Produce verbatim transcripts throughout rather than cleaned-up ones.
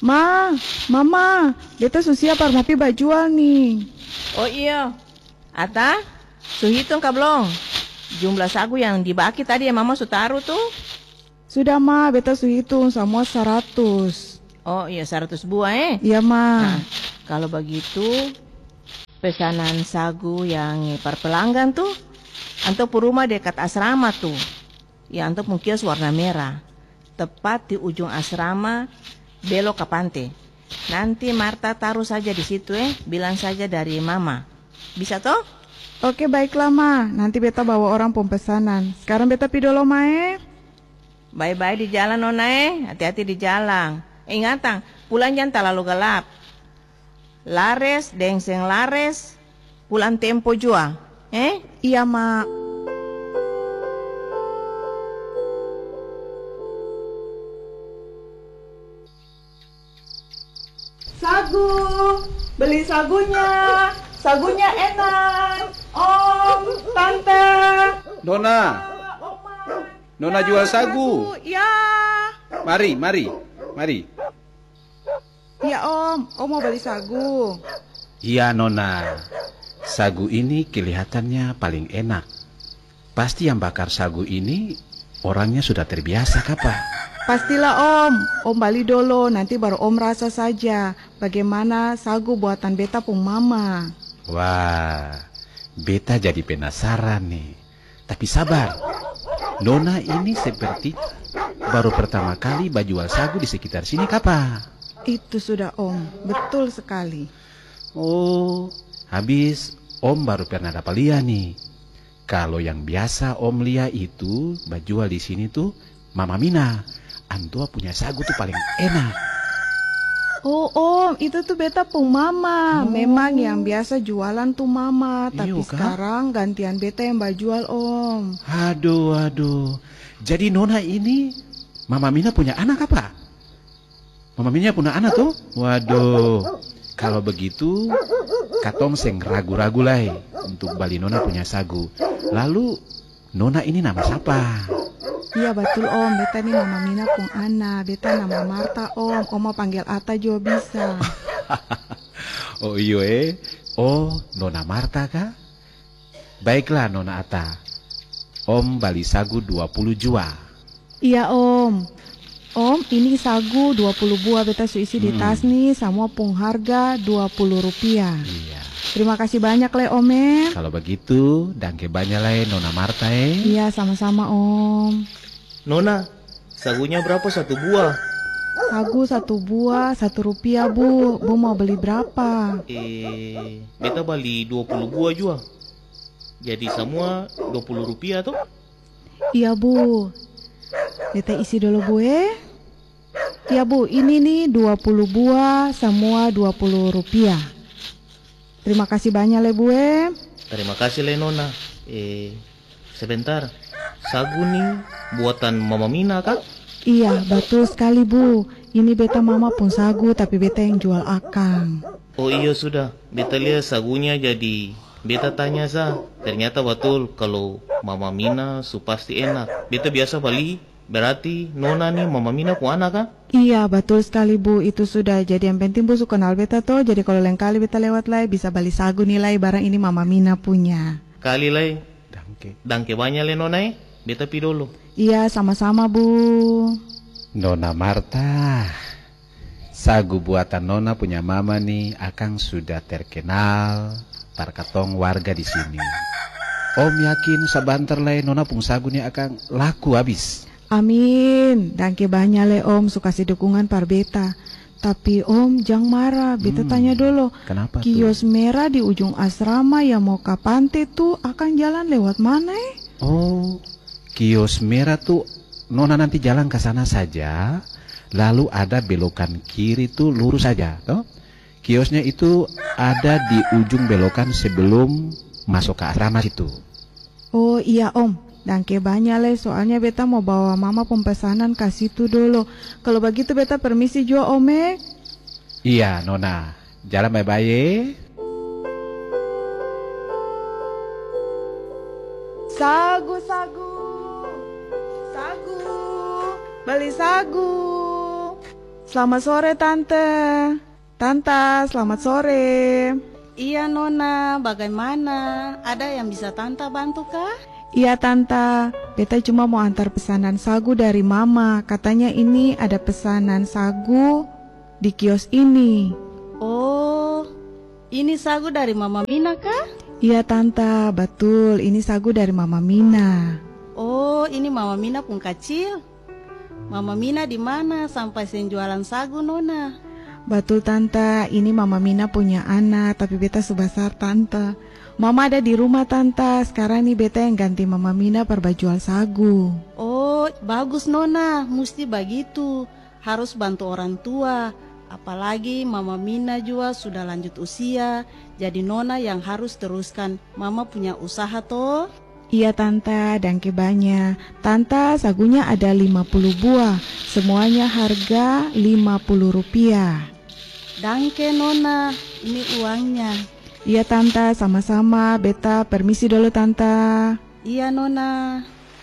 Ma, mama, beta susia par mopi bajual nih. Oh iya, Ata, su hitung ka belum? Jumlah sagu yang dibaki tadi yang mama su taruh tuh? Sudah ma, beta su hitung semua seratus. Oh iya, seratus buah eh? Iya ma. Nah, kalau begitu pesanan sagu yang per pelanggan tuh, antuk rumah dekat asrama tuh. Ya antuk mungkin warna merah. Tepat di ujung asrama, belok ke pantai. Nanti Marta taruh saja di situ eh, bilang saja dari mama. Bisa toh? Oke baiklah ma, nanti beta bawa orang pemesanan. Sekarang beta pi dulu ma eh. Bye-bye di jalan nona eh, hati-hati di jalan. Eh, ingat tang, pulang jangan terlalu gelap. Lares, dengseng lares, pulang tempo jua. Eh? Iya ma. Sagu, beli sagunya. Sagunya enak. Om, tante. Nona. Nona jual sagu. Ya. Mari, mari, mari. Ya om, om mau beli sagu. Iya Nona. Sagu ini kelihatannya paling enak. Pasti yang bakar sagu ini orangnya sudah terbiasa kapa? Pastilah om, om bali dulu, nanti baru om rasa saja bagaimana sagu buatan beta pung mama. Wah, beta jadi penasaran nih. Tapi sabar, Nona ini seperti baru pertama kali bajual sagu di sekitar sini kapa? Itu sudah om, betul sekali. Oh, habis om baru pernah dapat lihat nih. Kalau yang biasa om lihat itu bajual di sini tuh Mama Mina. Antua punya sagu tuh paling enak. Oh om, itu tuh beta pung mama. Oh. Memang yang biasa jualan tuh mama, tapi Iyo, kah? sekarang gantian beta yang bajual om. Aduh, aduh. Jadi Nona ini Mama Mina punya anak apa? Mama Mina punya anak tuh? Waduh. Kalau begitu, katong seng ragu-ragu lah untuk bali Nona punya sagu. Lalu Nona ini nama siapa? Iya betul om, beta nih mama Mina pung anak. Beta nama Marta om, om mau panggil Ata juga bisa. Oh iyo eh. Oh, Nona Marta kah? Baiklah Nona Ata. Om bali sagu dua puluh jua. Iya om. Om, ini sagu dua puluh buah beta su isi di Hmm. tas nih, semua pung harga dua puluh rupiah. Iya. Terima kasih banyak le om eh. Kalau begitu, dangke banyak lah eh, Nona Marta eh. Iya sama-sama om. Nona, sagunya berapa satu buah? Sagu satu buah satu rupiah bu. Bu mau beli berapa? Eh, beta beli dua puluh buah juga. Jadi semua dua puluh rupiah tuh? Iya bu. Beta isi dulu bu eh. Iya bu, ini nih dua puluh buah semua dua puluh rupiah. Terima kasih banyak le bu eh. Terima kasih le Nona. Eh, sebentar. Sagu nih buatan Mama Mina kah? Iya betul sekali bu. Ini beta mama pun sagu tapi beta yang jual akang. Oh iya sudah. Beta lihat sagunya jadi beta tanya sa. Ternyata betul kalau Mama Mina su pasti enak. Beta biasa beli. Berarti Nona nih Mama Mina pu anak kah? Iya betul sekali bu. Itu sudah jadi yang penting bu su kenal beta toh. Jadi kalau lain kali beta lewat lai bisa beli sagu nilai barang ini Mama Mina punya. Kali lai. Dangke. Dangke banyak le Nona eh. Beta pi dulu. Iya sama-sama bu. Nona Marta. Sagu buatan Nona punya mama nih, akang sudah terkenal parkatong warga di sini. Om yakin sebentar lah Nona pung sagu nih akang laku habis. Amin. Dangke banyak le om su kasih dukungan par beta. Tapi om jangan marah. Beta Hmm, tanya dulu. Kenapa Kios tuh? merah di ujung asrama yang mau ke pantai tuh akan jalan lewat mana eh? Oh, kios merah tuh Nona nanti jalan ke sana saja. Lalu ada belokan kiri tuh lurus saja, toh? Kiosnya itu ada di ujung belokan sebelum masuk ke asrama situ. Oh iya om. Dangke banyak le soalnya beta mau bawa mama pemesanan ke situ dulu. Kalau begitu beta permisi juga om eh. Iya Nona, jalan bye-bye. Sagu sagu. Sagu. Beli sagu. Selamat sore Tante. Tante, selamat sore. Iya Nona, bagaimana? Ada yang bisa Tante bantu kah? Iya Tante, beta cuma mau antar pesanan sagu dari Mama. Katanya ini ada pesanan sagu di kios ini. Oh, ini sagu dari Mama Mina kah? Iya Tante, betul. Ini sagu dari Mama Mina. Oh, ini Mama Mina pun kecil. Mama Mina di mana sampai sen jualan sagu Nona? Betul Tante, ini Mama Mina punya anak, tapi beta sebesar Tante. Mama ada di rumah Tante, sekarang nih beta yang ganti Mama Mina perbajual sagu. Oh, bagus Nona, mesti begitu. Harus bantu orang tua. Apalagi Mama Mina juga sudah lanjut usia. Jadi Nona yang harus teruskan. Mama punya usaha toh. Iya Tante, dangke banyak. Tante, sagunya ada lima puluh buah. Semuanya harga lima puluh rupiah. Dangke Nona, ini uangnya. Iya Tante, sama-sama. Beta permisi dulu Tante. Iya Nona.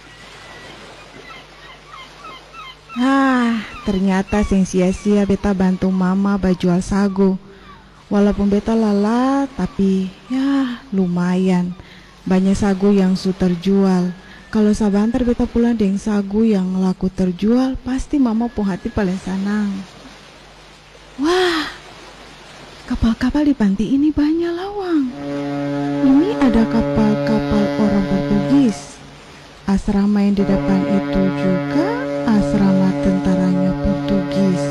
Ah, ternyata sing sia-sia beta bantu Mama bajual sagu. Walaupun beta lelah, tapi ya lumayan. Banyak sagu yang su terjual. Kalau sabantar beta pulang dengan sagu yang laku terjual, pasti Mama pun hati paling senang. Wah, kapal-kapal di panti ini banyak lawang. Ini ada kapal-kapal orang Portugis. Asrama yang di depan itu juga asrama tentaranya Portugis.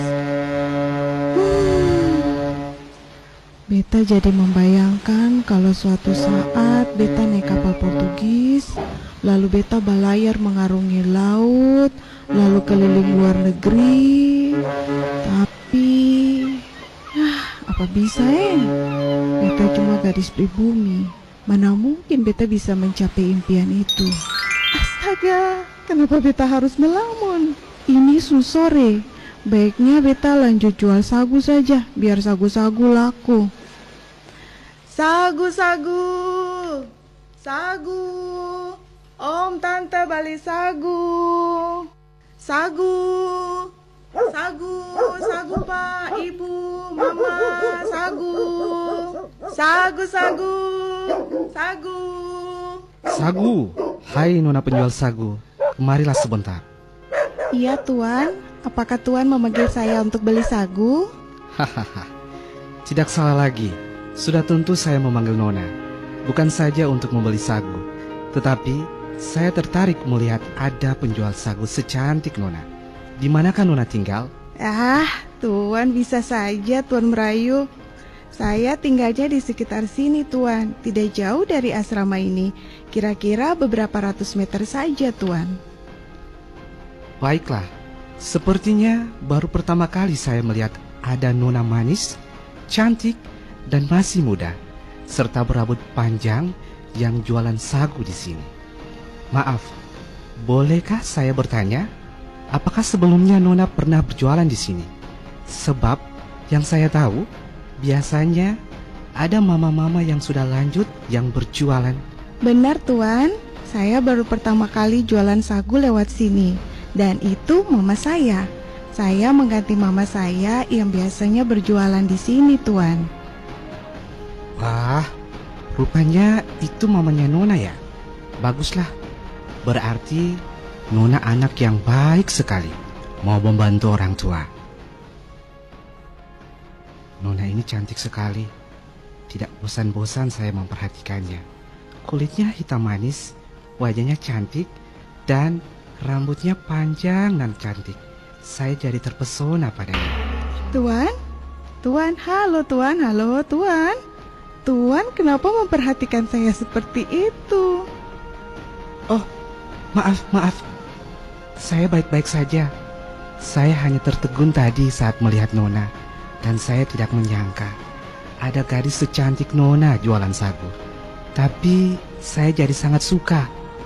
Hmm. Beta jadi membayangkan kalau suatu saat beta naik kapal Portugis, lalu beta balayar mengarungi laut, lalu keliling luar negeri. Tapi apa bisa eh? Beta cuma gadis pribumi. Mana mungkin beta bisa mencapai impian itu? Astaga, kenapa beta harus melamun? Ini su sore. Baiknya beta lanjut jual sagu saja, biar sagu-sagu laku. Sagu-sagu, sagu. Om Tante beli sagu. Sagu. Sagu, sagu Pak, Ibu, Mama, sagu. Sagu, sagu, sagu. Sagu, hai Nona penjual sagu, kemarilah sebentar. Iya Tuan, apakah Tuan memanggil saya untuk beli sagu? Hahaha, tidak salah lagi. Sudah tentu saya memanggil Nona, bukan saja untuk membeli sagu, tetapi saya tertarik melihat ada penjual sagu secantik Nona. Di manakah Nona tinggal? Ah, Tuan bisa saja Tuan merayu. Saya tinggalnya di sekitar sini Tuan, tidak jauh dari asrama ini. Kira-kira beberapa ratus meter saja Tuan. Baiklah, sepertinya baru pertama kali saya melihat ada Nona manis, cantik, dan masih muda, serta berambut panjang yang jualan sagu di sini. Maaf, bolehkah saya bertanya? Apakah sebelumnya Nona pernah berjualan di sini? Sebab yang saya tahu, biasanya ada mama-mama yang sudah lanjut yang berjualan. Benar Tuan, saya baru pertama kali jualan sagu lewat sini. Dan itu mama saya. Saya mengganti mama saya yang biasanya berjualan di sini Tuan. Wah, rupanya itu mamanya Nona ya? Baguslah, berarti Nona anak yang baik sekali, mau membantu orang tua. Nona ini cantik sekali. Tidak bosan-bosan saya memperhatikannya. Kulitnya hitam manis, wajahnya cantik, dan rambutnya panjang dan cantik. Saya jadi terpesona padanya. Tuan? Tuan, halo Tuan, halo Tuan. Tuan kenapa memperhatikan saya seperti itu? Oh, maaf, maaf. Saya baik-baik saja. Saya hanya tertegun tadi saat melihat Nona. Dan saya tidak menyangka ada gadis secantik Nona jualan sagu. Tapi saya jadi sangat suka.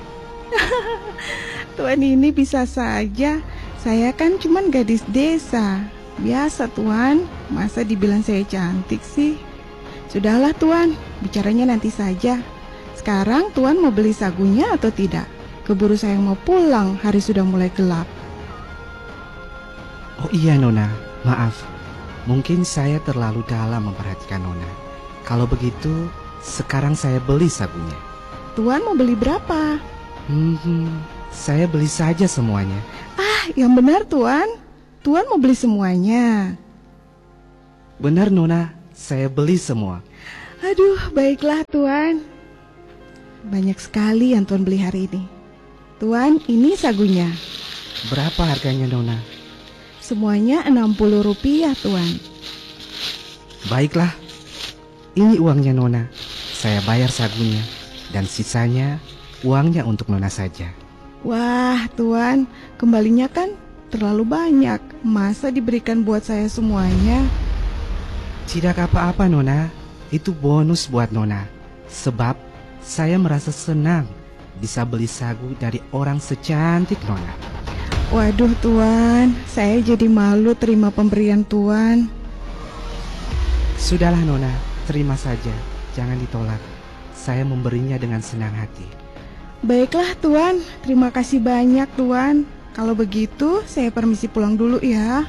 Tuan ini bisa saja. Saya kan cuman gadis desa. Biasa Tuan, masa dibilang saya cantik sih? Sudahlah Tuan, bicaranya nanti saja. Sekarang Tuan mau beli sagunya atau tidak? Keburu saya mau pulang, hari sudah mulai gelap. Oh iya Nona, Maaf, mungkin saya terlalu dalam memperhatikan Nona. Kalau begitu, sekarang saya beli sagunya. Tuan mau beli berapa? Hmm, saya beli saja semuanya. Ah, yang benar Tuan. Tuan mau beli semuanya. Benar Nona, saya beli semua. Aduh, baiklah Tuan. Banyak sekali yang Tuan beli hari ini. Tuan, ini sagunya. Berapa harganya Nona? Semuanya enam puluh rupiah Tuan. Baiklah, ini uangnya Nona. Saya bayar sagunya, dan sisanya uangnya untuk Nona saja. Wah Tuan, kembalinya kan terlalu banyak. Masa diberikan buat saya semuanya? Tidak apa-apa Nona, itu bonus buat Nona. Sebab saya merasa senang bisa beli sagu dari orang secantik Nona. Waduh Tuan, saya jadi malu terima pemberian Tuan. Sudahlah Nona, terima saja, jangan ditolak. Saya memberinya dengan senang hati. Baiklah Tuan, terima kasih banyak Tuan. Kalau begitu saya permisi pulang dulu ya.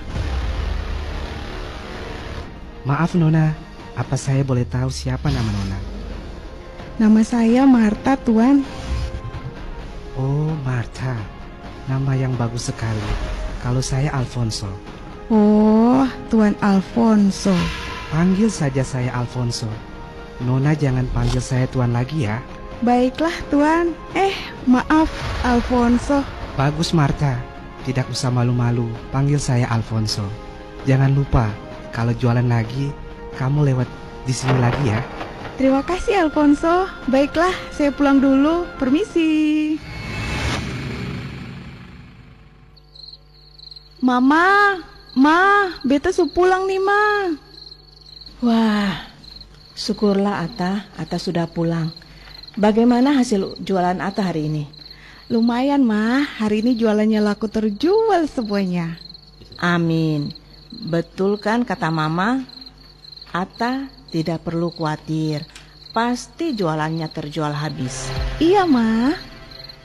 Maaf Nona, apa saya boleh tahu siapa nama Nona? Nama saya Marta Tuan. Oh Marta, nama yang bagus sekali. Kalau saya Alfonso. Oh, Tuan Alfonso. Panggil saja saya Alfonso. Nona jangan panggil saya Tuan lagi ya. Baiklah Tuan. Eh, maaf Alfonso. Bagus Marta, tidak usah malu-malu, panggil saya Alfonso. Jangan lupa, kalau jualan lagi, kamu lewat di sini lagi ya. Terima kasih Alfonso. Baiklah, saya pulang dulu. Permisi. Mama, Ma, beta su pulang nih Ma. Wah, syukurlah Ata, Ata sudah pulang. Bagaimana hasil jualan Ata hari ini? Lumayan Ma, hari ini jualannya laku terjual semuanya. Amin. Betul kan kata Mama? Ata tidak perlu khawatir, pasti jualannya terjual habis. Iya Ma.